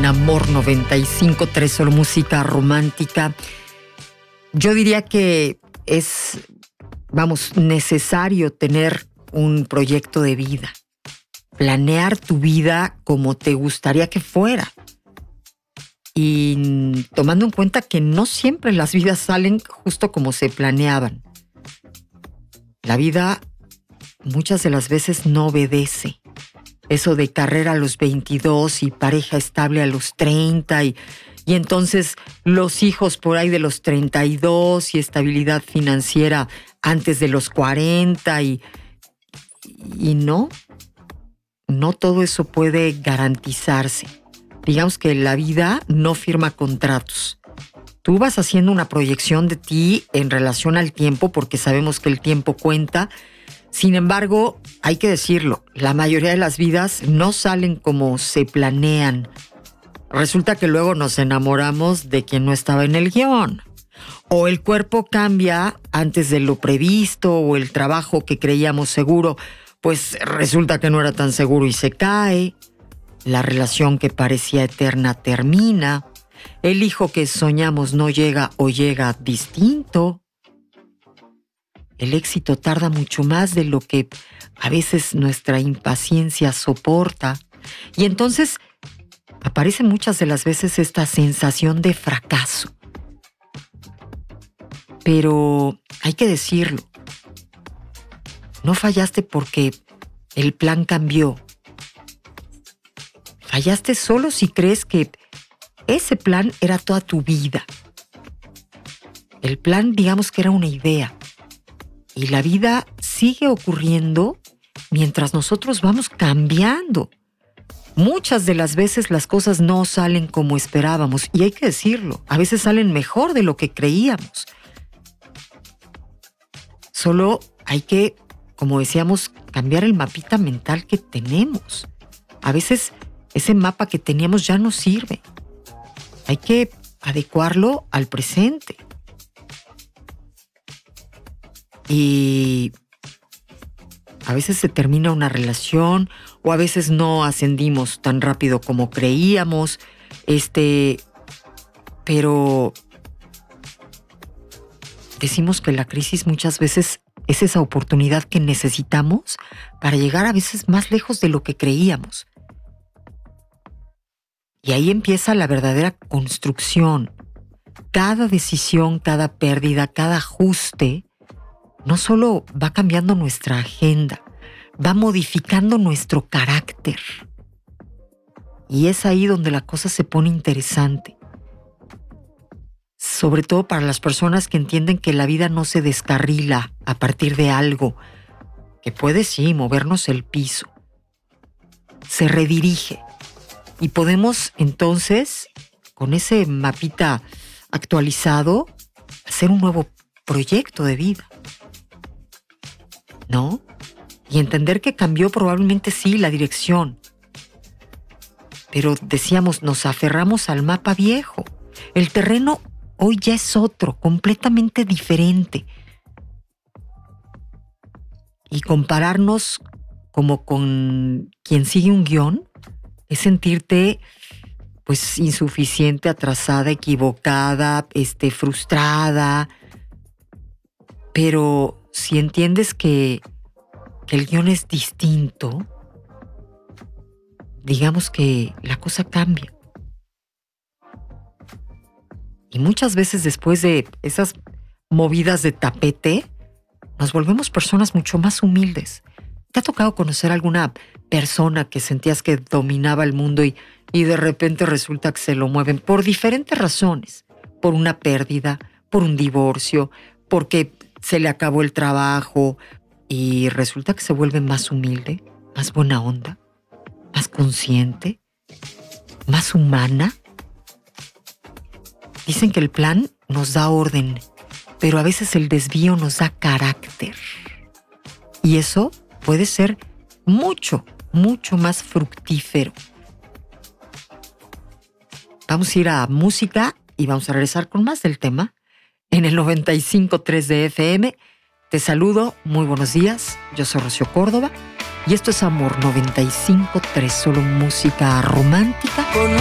en Amor 95.3, solo música romántica. Yo diría que es, necesario tener un proyecto de vida. Planear tu vida como te gustaría que fuera. Y tomando en cuenta que no siempre las vidas salen justo como se planeaban. La vida muchas de las veces no obedece. Eso de carrera a los 22 y pareja estable a los 30 y entonces los hijos por ahí de los 32 y estabilidad financiera antes de los 40 y no todo eso puede garantizarse. Digamos que la vida no firma contratos. Tú vas haciendo una proyección de ti en relación al tiempo porque sabemos que el tiempo cuenta. Sin embargo, hay que decirlo, la mayoría de las vidas no salen como se planean. Resulta que luego nos enamoramos de quien no estaba en el guión. O el cuerpo cambia antes de lo previsto, o el trabajo que creíamos seguro, pues resulta que no era tan seguro y se cae. La relación que parecía eterna termina. El hijo que soñamos no llega o llega distinto. El éxito tarda mucho más de lo que a veces nuestra impaciencia soporta. Y entonces aparece muchas de las veces esta sensación de fracaso. Pero hay que decirlo. No fallaste porque el plan cambió. Fallaste solo si crees que ese plan era toda tu vida. El plan, digamos que era una idea. Y la vida sigue ocurriendo mientras nosotros vamos cambiando. Muchas de las veces las cosas no salen como esperábamos. Y hay que decirlo, a veces salen mejor de lo que creíamos. Solo hay que, como decíamos, cambiar el mapita mental que tenemos. A veces ese mapa que teníamos ya no sirve. Hay que adecuarlo al presente. Y a veces se termina una relación o a veces no ascendimos tan rápido como creíamos. Pero decimos que la crisis muchas veces es esa oportunidad que necesitamos para llegar a veces más lejos de lo que creíamos. Y ahí empieza la verdadera construcción. Cada decisión, cada pérdida, cada ajuste, no solo va cambiando nuestra agenda, va modificando nuestro carácter. Y es ahí donde la cosa se pone interesante. Sobre todo para las personas que entienden que la vida no se descarrila a partir de algo, que puede sí movernos el piso. Se redirige. Y podemos entonces, con ese mapita actualizado, hacer un nuevo proyecto de vida. ¿No? Y entender que cambió probablemente sí la dirección. Pero decíamos, nos aferramos al mapa viejo. El terreno hoy ya es otro, completamente diferente. Y compararnos como con quien sigue un guión es sentirte pues insuficiente, atrasada, equivocada, frustrada. Pero si entiendes que el guión es distinto, digamos que la cosa cambia. Y muchas veces después de esas movidas de tapete, nos volvemos personas mucho más humildes. ¿Te ha tocado conocer alguna persona que sentías que dominaba el mundo y de repente resulta que se lo mueven por diferentes razones? Por una pérdida, por un divorcio, porque se le acabó el trabajo y resulta que se vuelve más humilde, más buena onda, más consciente, más humana. Dicen que el plan nos da orden, pero a veces el desvío nos da carácter. Y eso puede ser mucho, mucho más fructífero. Vamos a ir a música y vamos a regresar con más del tema en el 95.3 de FM. Te saludo, muy buenos días. Yo soy Rocío Córdoba y esto es Amor 95.3, solo música romántica.